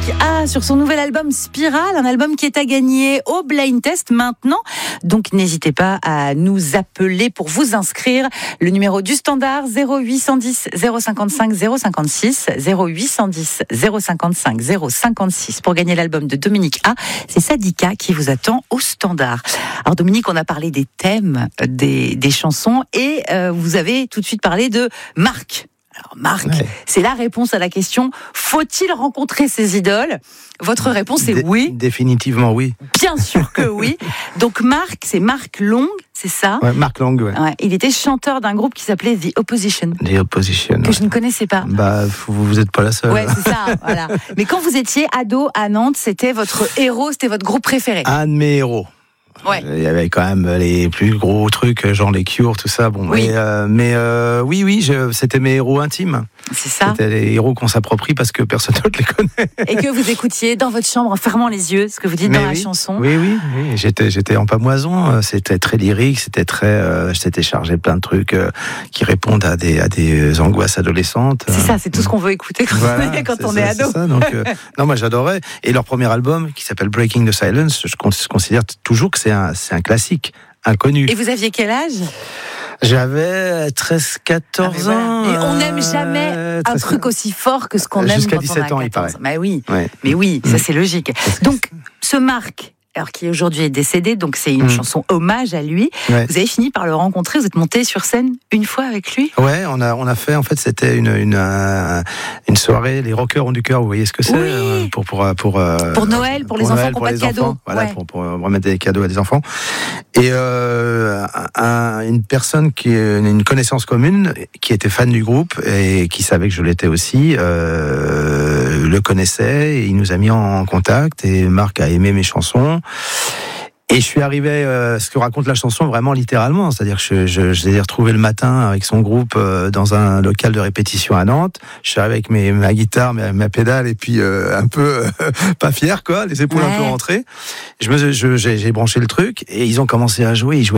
Dominique A sur son nouvel album Spirale, un album qui est à gagner au Blind Test maintenant. Donc n'hésitez pas à nous appeler pour vous inscrire. Le numéro du standard 0810 055 056 0810 055 056 pour gagner l'album de Dominique A. C'est Sadika qui vous attend au standard. Alors Dominique, on a parlé des thèmes des chansons et vous avez tout de suite parlé de Marc. Alors Marc, c'est la réponse à la question « Faut-il rencontrer ses idoles ?» Votre réponse est oui. Définitivement oui. Bien sûr que oui. Donc Marc, c'est Marc Long, c'est ça ? Ouais, Marc Long, ouais. Il était chanteur d'un groupe qui s'appelait The Opposition. The Opposition. Que je ne connaissais pas. Bah, vous n'êtes pas la seule. Ouais, c'est ça, voilà. Mais quand vous étiez ado à Nantes, c'était votre héros, c'était votre groupe préféré. Un de mes héros. Ouais. Il y avait quand même les plus gros trucs, genre les Cure, tout ça. Bon, oui. C'était mes héros intimes. C'est ça. C'était les héros qu'on s'approprie parce que personne d'autre les connaît. Et que vous écoutiez dans votre chambre en fermant les yeux, ce que vous dites dans la chanson. Oui. J'étais en pamoison. C'était très lyrique. J'étais chargé de plein de trucs qui répondent à des angoisses adolescentes. C'est ça. C'est tout ce qu'on veut écouter quand on est ado. C'est ça, donc, non, moi j'adorais. Et leur premier album, qui s'appelle Breaking the Silence, je considère toujours que c'est un classique inconnu. Et vous aviez quel âge ? J'avais 13-14 ans. Et on n'aime jamais un truc aussi fort que ce qu'on aime jusqu'à quand 17 on a 14 ans, il paraît. Mais oui, ouais. Mais oui, ça c'est logique. Donc, ce Marc, alors qui aujourd'hui est décédé, donc c'est une chanson hommage à lui. Ouais. Vous avez fini par le rencontrer, vous êtes monté sur scène une fois avec lui ? Ouais, on a fait, en fait, c'était une soirée, les rockers ont du cœur, vous voyez ce que c'est ? Oui. Pour Noël, pour les enfants qui n'ont pas de cadeaux. Voilà, pour remettre des cadeaux à des enfants. Et une personne une connaissance commune, qui était fan du groupe et qui savait que je l'étais aussi, le connaissait et il nous a mis en contact et Marc a aimé mes chansons. Et je suis arrivé, ce que raconte la chanson vraiment littéralement, c'est-à-dire que je l'ai retrouvé le matin avec son groupe dans un local de répétition à Nantes. Je suis arrivé avec ma guitare, ma pédale et puis un peu pas fier quoi, les épaules un peu rentrées. J'ai branché le truc et ils ont commencé à jouer. Ils jouaient